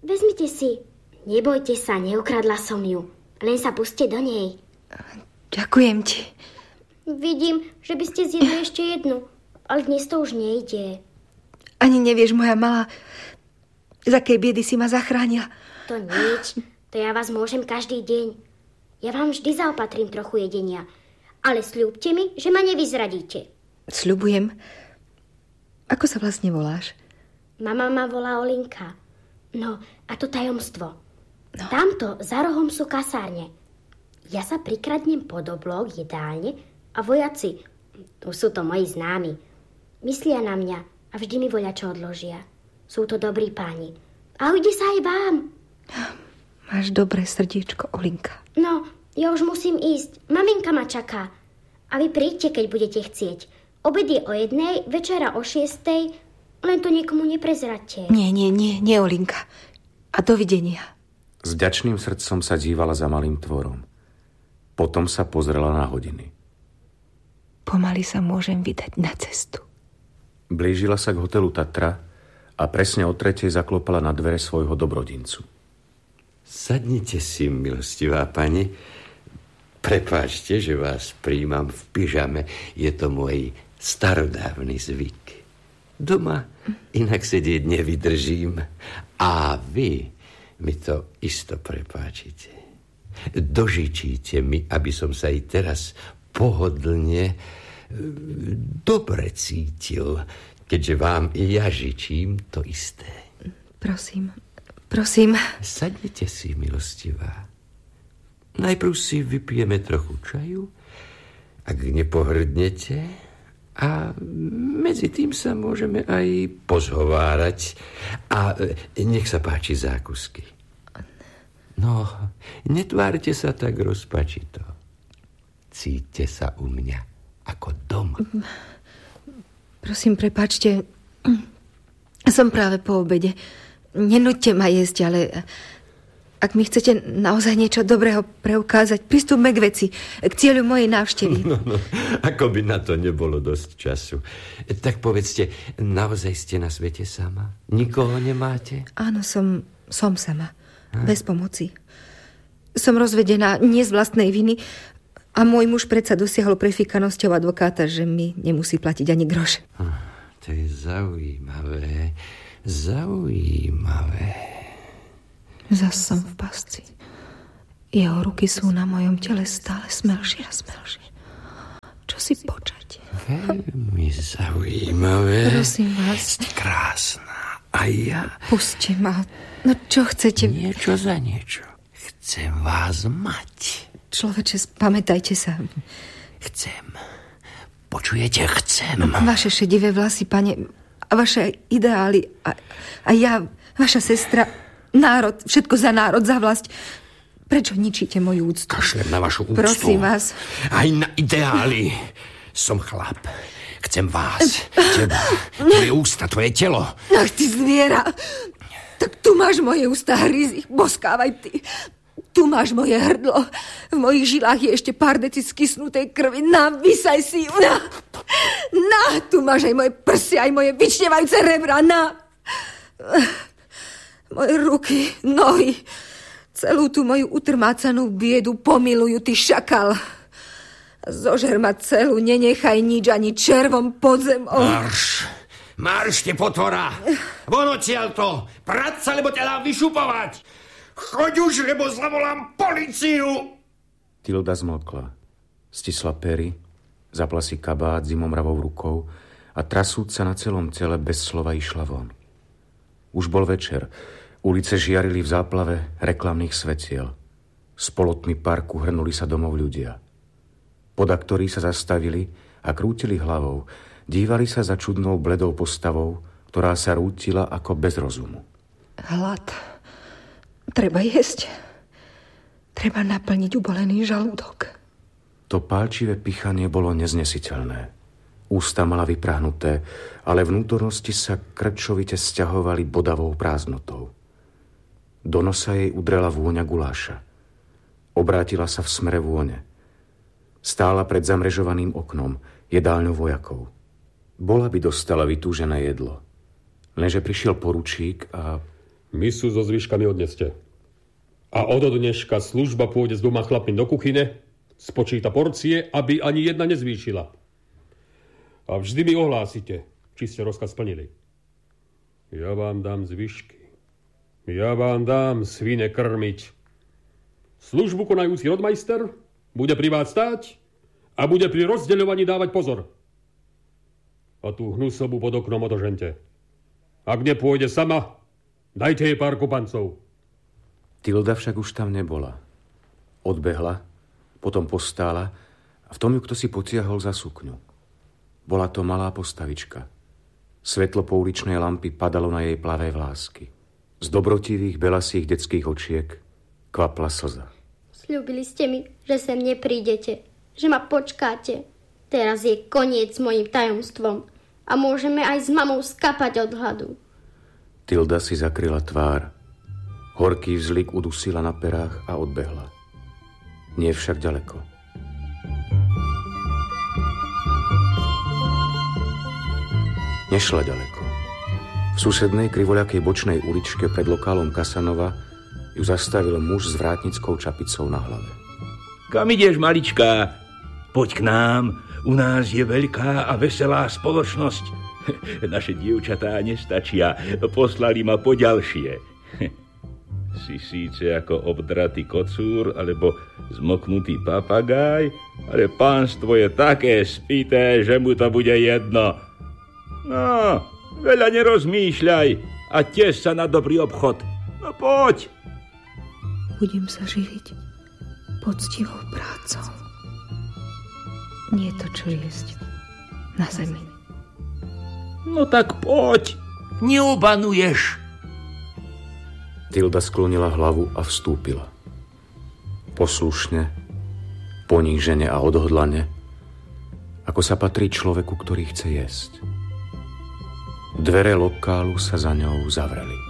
Vezmite si. Nebojte sa, neukradla som ju. Len sa puste do nej. Ďakujem ti. Vidím, že by ste zjedli ešte jednu, ale dnes to už nejde. Ani nevieš, moja malá, z akej biedy si ma zachránila. To nič, to ja vás môžem každý deň. Ja vám vždy zaopatrím trochu jedenia, ale sľúbte mi, že ma nevyzradíte. Sľubujem. Ako sa vlastne voláš? Mama ma volá Olinka. No, a to tajomstvo. No. Tamto za rohom sú kasárne. Ja sa prikradnem pod oblok jedálne a vojaci, už sú to moji známi, myslia na mňa a vždy mi voľačo odložia. Sú to dobrí páni. A ujde sa aj vám. Máš dobré srdiečko, Olinka. No, ja už musím ísť. Maminka ma čaká. A vy príďte, keď budete chcieť. Obed je o 1:00, večera o 6:00, len to niekomu neprezradte. Nie, Olinka. A dovidenia. S vďačným srdcom sa dívala za malým tvorom. Potom sa pozrela na hodiny. Pomaly sa môžem vydať na cestu. Blížila sa k hotelu Tatra a presne o 3:00 zaklopala na dvere svojho dobrodincu. Sadnite si, milostivá pani. Prepáčte, že vás príjmam v pyžame. Je to môj starodávny zvyk. Doma inak sedieť nevydržím. A vy mi to isto prepáčite. Dožičíte mi, aby som sa i teraz pohodlne dobre cítil, keďže vám i ja žičím to isté. Prosím. Sadnite si, milostivá. Najprv si vypijeme trochu čaju, ak nepohrdnete, a medzi tým sa môžeme aj pozhovárať. A nech sa páči zákusky. No, netvárte sa tak rozpačito. Cíťte sa u mňa ako doma. Prosím, prepáčte. Som práve po obede. Nenúďte ma jesť, ale ak mi chcete naozaj niečo dobrého preukázať, pristúpme k veci, k cieľu mojej návštevy. No, ako by na to nebolo dosť času. Tak povedzte, naozaj ste na svete sama? Nikoho nemáte? Áno, som sama. Bez pomoci. Som rozvedená nie z vlastnej viny a môj muž predsa dosiahol prefíkanosťou advokáta, že mi nemusí platiť ani groš. To je zaujímavé. Zas som v pasci. Jeho ruky sú na mojom tele stále smelšie a smelšie. Čo si počať? Veľmi zaujímavé. Prosím vás. Ste krásna. A ja? Puste ma. No čo chcete? Niečo za niečo. Chcem vás mať. Človeče, spamätajte sa. Chcem. Počujete? Chcem. Vaše šedivé vlasy, pane, a vaše ideály a ja, vaša sestra, národ, všetko za národ, za vlast. Prečo ničíte moju úctu? Kašlem na vašu úctu. Prosím vás. Aj na ideály. Som chlap. Chcem vás. Teba. Tvoje ústa, tvoje telo. Ach, ty zviera. Tak tu máš moje ústa, hryzy. Boskávaj ty. Tu máš moje hrdlo. V mojich žilách je ešte pár deci skysnutej krvi. Na, vysaj si ju. Na, tu máš aj moje prsia, aj moje vyčnevajúce rebra. Na. Moje ruky, nohy, celú tú moju utrmácanú biedu pomilujú, ty šakal. Zožer ma celú, nenechaj nič ani červom pod zemou. Marš, ty potvora! Von odtiaľto! Prať sa, lebo ťa dám vyšupovať! Choď už, lebo zavolám políciu! Tilda zmlkla. Stisla pery, zapla si kabát zimomravou rukou a trasúc sa na celom tele bez slova išla von. Už bol večer. Ulice žiarili v záplave reklamných svetiel. Z polotmy parku hrnuli sa domov ľudia. Podaktori sa zastavili a krútili hlavou. Dívali sa za čudnou bledou postavou, ktorá sa rútila ako bez rozumu. Hlad. Treba jesť. Treba naplniť ubolený žalúdok. To pálčivé pichanie bolo neznesiteľné. Ústa mala vyprahnuté, ale vnútornosti sa krčovite sťahovali bodavou prázdnotou. Do nosa jej udrela vôňa guláša. Obrátila sa v smere vône. Stála pred zamrežovaným oknom, jedálňou vojakov. Bola by dostala vytúžené jedlo. Lenže prišiel poručík a Misu so zvyškami odneste. A od dneška služba pôjde s 2 chlapmi do kuchyne, spočíta porcie, aby ani jedna nezvýšila. A vždy mi ohlásite, či ste rozkaz splnili. Ja vám dám zvyšky. Ja vám dám svine krmiť. Službu konajúci rodmajster bude pri vás stáť a bude pri rozdeľovaní dávať pozor. A tú hnusobu pod oknom odožente. Ak nepôjde sama, dajte jej pár kopancov. Tilda však už tam nebola. Odbehla, potom postála a v tom ju kto si potiahol za sukňu. Bola to malá postavička. Svetlo pouličnej lampy padalo na jej plavé vlásky. Z dobrotivých belasých detských očiek kvapla slza. Sľúbili ste mi, že sem neprídete, že ma počkáte. Teraz je koniec s mojím tajomstvom a môžeme aj s mamou skapať od hladu. Tilda si zakryla tvár. Horký vzlik udusila na perách a odbehla. Nie však ďaleko. Nešla ďaleko. V susednej krivoľakej bočnej uličke pred lokálom Kasanova ju zastavil muž s vrátnickou čapicou na hlave. Kam ideš, maličká? Poď k nám. U nás je veľká a veselá spoločnosť. Naše dievčatá nestačia. Poslali ma po ďalšie. Si síce ako obdratý kocúr alebo zmoknutý papagáj, ale pánstvo je také spité, že mu to bude jedno. No, veľa nerozmýšľaj a tiež sa na dobrý obchod. No poď. Budem sa živiť poctivou prácou. Nie je to čo jesť na zemi. No tak poď. Neubanuješ. Tilda sklonila hlavu a vstúpila. Poslušne, ponížene a odhodlane, ako sa patrí človeku, ktorý chce jesť. Dvere lokálu sa za ňou zavreli.